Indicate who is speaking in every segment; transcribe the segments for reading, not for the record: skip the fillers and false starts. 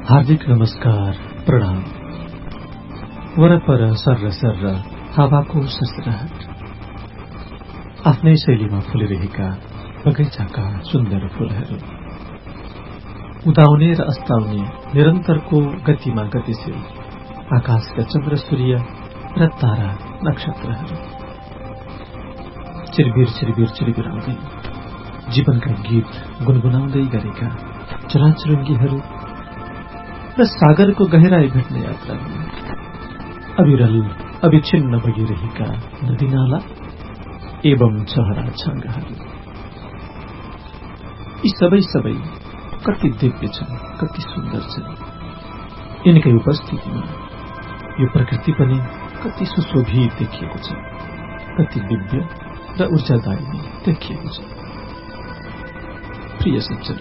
Speaker 1: हार्दिक नमस्कार, प्रणाम। वरपर सर्र सर्र हावाको ससराहट, आफ्नै शैलीमा फुलिरहेका बगैँचाका सुन्दर फूलहरू, उदाउने र अस्ताउने निरन्तरको गतिमा गतिशील आकाशका चन्द्र सूर्य र तारा नक्षत्रहरू, चिरबिर चिरबिर चिरबिराउँदै जीवनका गीत गुनगुनाउँदै गरेका चराचुरुङ्गीहरू र सागरको गहिराई भेट्ने यात्रामा अविरल अविच्छिन्न बगिरहेका नदीनाला एवं छहरा छाङ्गाहरू, यी सबै कति दिव्य छन्, कति सुन्दर छन्। यिनकै उपस्थितिमा यो प्रकृति पनि कति सुशोभित देखिएको छ, कति दिव्य र ऊर्जादायी देखिएको छ। प्रिय सज्जन,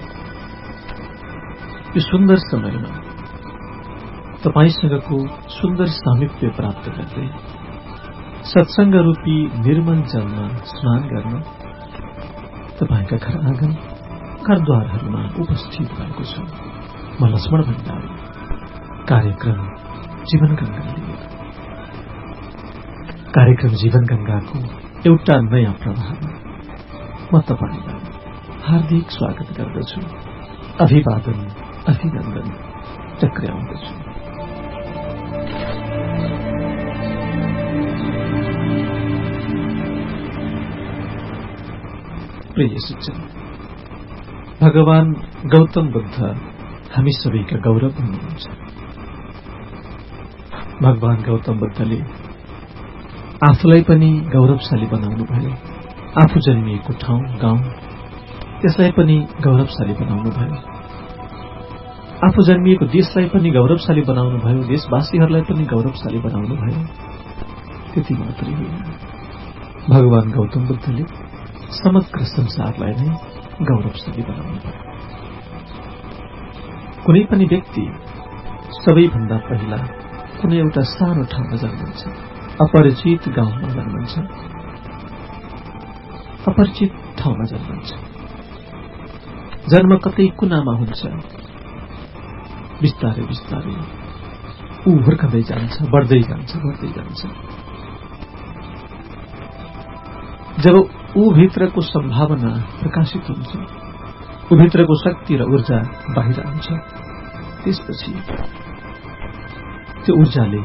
Speaker 1: यो सुन्दर समयमा तपाईसँगको सुन्दर सामिप्य प्राप्त गर्दै सत्संग रूपी निर्मल जलमा स्नान गर्न तपाईका घर आँगन घरद्वारहरूमा उपस्थित भएको छु। म लक्ष्मण भण्डारी, कार्यक्रम जीवन गंगा लिएर। कार्यक्रम जीवन गंगाको एउटा नयाँ प्रवाहमा म तपाईलाई हार्दिक स्वागत गर्दछु, अभिवादन अभिनन्दन टक्राउँदछु। प्रिय सज्जन, भगवान गौतम बुद्ध हामी सबैका गौरव हुनुहुन्छ। भगवान गौतम बुद्धले आफूलाई पनि गौरवशाली बनाउनु भयो, आफू जन्मिएको ठाउँ गाउँ त्यसलाई पनि गौरवशाली बनाउनु भयो, आफू जन्मिएको देशलाई पनि गौरवशाली बनाउनु भयो, देशवासीहरूलाई पनि गौरवशाली बनाउनु भयो। त्यति मात्रै होइन, भगवान गौतम बुद्धले समग्र संसारलाई नै गौरवशाली बनाउनु भयो। कुनै पनि व्यक्ति सबैभन्दा पहिला कुनै एउटा सानो ठाउँमा जन्मन्छ, अपरिचित गाउँमा जन्मन्छ, अपरिचित ठाउँमा जन्मन्छ। जन्म कतै कुनामा हुन्छ, बिस्तारै बिस्तारै ऊ हुर्कँदै जान्छ, बढ्दै जान्छ, बढ्दै जान्छ। जब ऊ भित्रको सम्भावना प्रकाशित हुन्छ, ऊ भित्रको शक्ति र ऊर्जा बाहिर आउँछ, त्यसपछि त्यो ऊर्जाले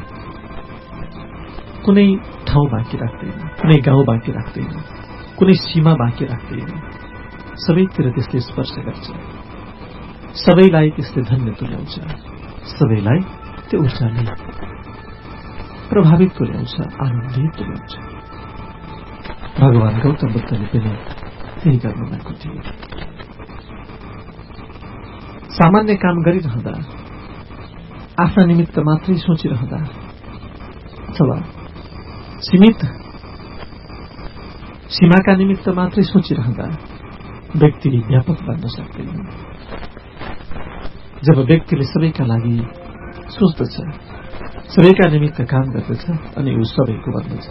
Speaker 1: कुनै ठाउँ बाँकी राख्दैन, कुनै गाउँ बाँकी राख्दैन, कुनै सीमा बाँकी राख्दैन। सबैतिर त्यसले स्पर्श गर्छ, सबैलाई त्यसले धन्य तुल्याउँछ, सबैलाई त्यो ऊर्जाले प्रभावित तुल्याउँछ, आनन्दित तुल्याउँछ। भगवान गौतम बुद्धले पनि त्यही गर्नुभएको थियो। सामान्य काम गरिरहँदा, आफ्ना निमित्त मात्रै सोचिरहँदा अथवा सीमित सीमाका निमित्त मात्रै सोचिरहँदा व्यक्ति व्यापक बन्न सक्दैन। जब व्यक्तिले सबैका लागि सोच्दछ, सबैका निमित्त काम गर्दछ, अनि ऊ सबैको बन्दछ।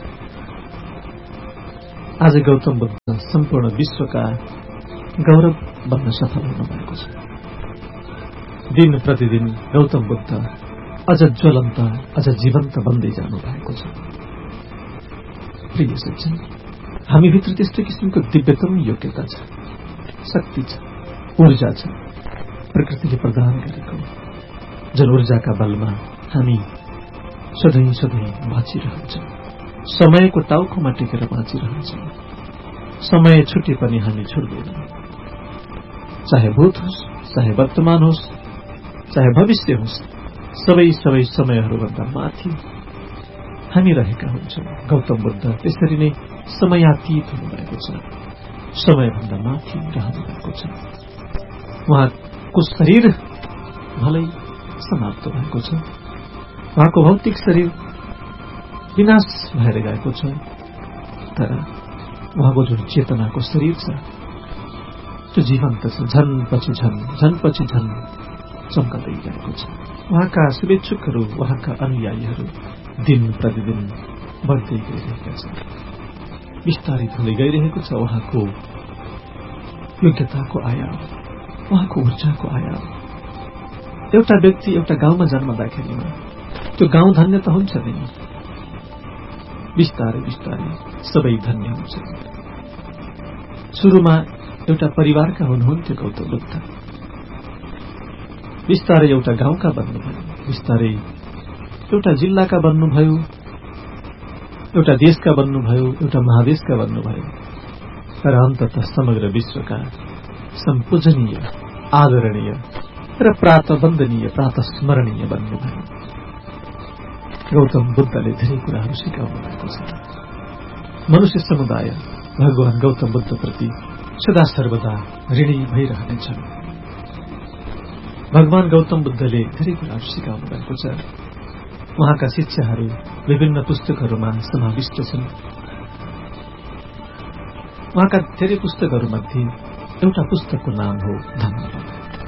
Speaker 1: आज गौतम बुद्ध सम्पूर्ण विश्वका गौरव बन्न सफल हुनुभएको छ। दिन प्रतिदिन गौतम बुद्ध अझ ज्वलन्त, अझ जीवन्त बन्दै जानु भएको छ। प्रिय सज्जन, हामीभित्र त्यस्तो किसिमको दिव्यतम योग्यता छ, शक्ति छ, ऊर्जा छ, प्रकृतिले प्रदान गरेको, जुन ऊर्जाका बलमा हामी सधैँ सधैँ बाँचिरहन्छौँ, समयको टाउकोमा टेकेर बाँचिरहन्छौँ। समय छुटे पनि हामी छुट्दैनौँ। चाहे भूत होस्, चाहे वर्तमान होस्, चाहे भविष्य होस्, सबै समयहरूभन्दा माथि हामी रहेका हुन्छौँ। गौतम बुद्ध त्यसरी नै समयातीत हुनुभएको छ, समयभन्दा माथि रहनु भएको छ। उहाँको शरीर भलै समाप्त भएको छ, उहाँको भौतिक शरीर विनाश भएर गएको छ, तर उहाँको जुन चेतनाको शरीर छ त्यो जीवन्त छ, झन पछि झन चम्कदै गएको छ। उहाँका शुभेच्छुकहरू, उहाँका अनुयायीहरू दिन प्रतिदिन बढ्दै गइरहेका छन्, विस्तारित हुँदै गइरहेको छ उहाँको योग्यताको आयाम, उहाँको ऊर्जाको आयाम। एउटा व्यक्ति एउटा गाउँमा जन्मँदाखेरिमा त्यो गाउँ धन्य त हुन्छ नि, बिस्तारै बिस्तारै सबै धन्य हुन्छ। सुरुमा एउटा परिवारका हुनुहुन्थ्यो गौतम बुद्ध, बिस्तारै एउटा गाउँका बन्नुभयो, बिस्तारै एउटा जिल्लाका बन्नुभयो, एउटा देशका बन्नुभयो, एउटा महादेशका बन्नुभयो, र अन्ततः समग्र विश्वका सम्पूजनीय, आदरणीय र प्रातवन्दनीय, प्रातस्मरणीय बन्नुभयो। गौतम बुद्धले धेरै कुराहरू सिकाउनु भएको छ। मनुष्य समुदाय भगवान गौतम बुद्ध प्रति सदा सर्वदा ऋणी भइरहनेछन्। भगवान गौतम बुद्धले धेरै कुराहरू सिकाउनु भएको छ। उहाँका शिक्षाहरू विभिन्न पुस्तकहरूमा समाविष्ट छन्। उहाँका धेरै पुस्तकहरूमध्ये एउटा पुस्तकको नाम हो धम्मपद।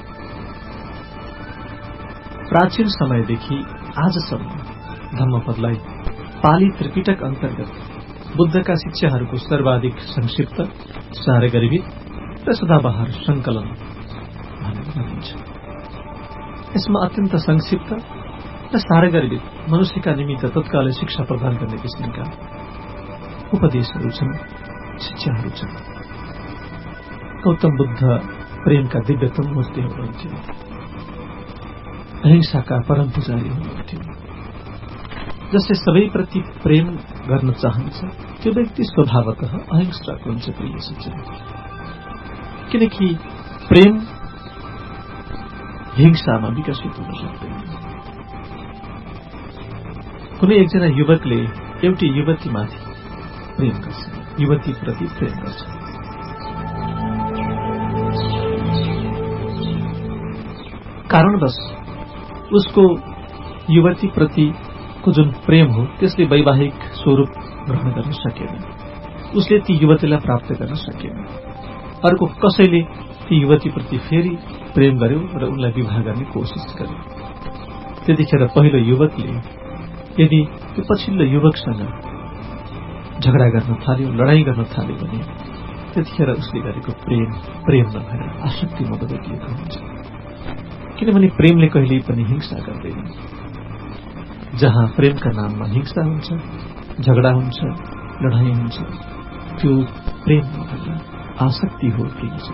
Speaker 1: प्राचीन समयदेखि आजसम्म धम्मपदलाई पाली त्रिपिटक अन्तर्गत बुद्धका शिक्षाहरूको सर्वाधिक संक्षिप्त, सारगर्भित र सदाबहार संकलन भनेर भनिन्छ। यसमा अत्यन्त संक्षिप्त र सारगर्भित मनुष्यका निमित्त तत्कालै शिक्षा प्रदान गर्ने किसिमका उपदेशहरू छन्, शिक्षाहरू छन्। गौतम बुद्ध प्रेमका दिव्यतम मूर्ति हुनुहुन्थ्यो, अहिंसाका परम पुजारी हुनुहुन्थ्यो। जसले सबैप्रति प्रेम गर्न चाहन्छ त्यो व्यक्ति स्वभावतः अहिंसक हुन्छ। प्रिय सज्जन, किनकि प्रेम हिंसामा विकसित हुन सक्दैन। कुनै एकजना युवकले एउटी युवतीमाथि प्रेम गर्छ, युवतीप्रति प्रेम गर्छ। कारणवश उसको युवतीप्रतिको जुन प्रेम हो त्यसले वैवाहिक स्वरूप ग्रहण गर्न सकेन, उसले ती युवतीलाई प्राप्त गर्न सकेन। अर्को कसैले ती युवतीप्रति फेरि प्रेम गर्यो र उनलाई विवाह गर्ने कोसिस गर्यो। त्यतिखेर पहिलो युवकले यदि त्यो पछिल्लो युवकसँग झगडा गर्न थाल्यो, लडाईँ गर्न थाल्यो भने त्यतिखेर उसले गरेको प्रेम नभएर आसक्तिमा बदलिएको हुन्छ। किनभने प्रेमले कहिल्यै पनि हिंसा गर्दैन। जहाँ प्रेमका नाममा हिंसा हुन्छ, झगडा हुन्छ, लडाईँ हुन्छ, त्यो प्रेम नभएर आसक्ति हो।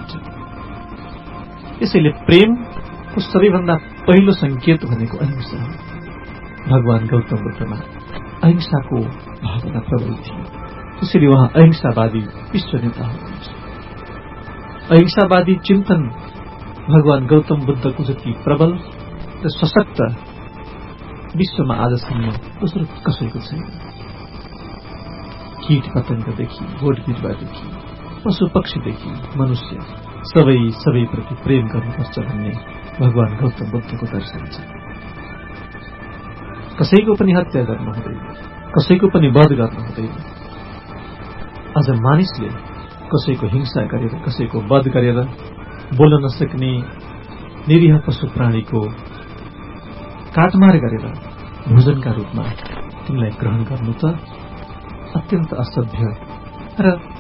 Speaker 1: यसैले प्रेमको सबैभन्दा पहिलो संकेत भनेको अहिंसा हो। भगवान गौतम बुद्धमा अहिंसाको भावना प्रबल थियो, त्यसैले उहाँ अहिंसावादी विश्व नेता हुनुहुन्छ। अहिंसावादी चिन्तन भगवान गौतम बुद्धको जति प्रबल र सशक्त विश्वमा आजसम्म दोस्रो कसैको छैन। कीट पतंगदेखि, बोट बिरुवादेखि, पशु पक्षीदेखि मनुष्य सबैप्रति प्रेम गर्नुपर्छ भन्ने भगवान गौतम बुद्धको दर्शन छ। कसैको पनि हत्या गर्नु हुँदैन, कसैको पनि वध गर्नु हुँदैन। अझ मानिसले कसैको हिंसा गरेर, कसैको वध गरेर बोल्न नसक्ने निरीह पशु प्राणीको काटमार गरेर भोजनका रूपमा तिनलाई ग्रहण गर्नु त अत्यन्त असभ्य र